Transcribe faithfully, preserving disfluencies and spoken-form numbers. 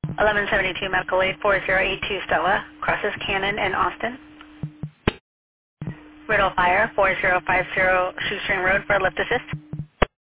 eleven seventy-two Medical Aid four zero eight two Stella, crosses Cannon and Austin. Riddle Fire four zero five zero Shoestring Road for lift assist.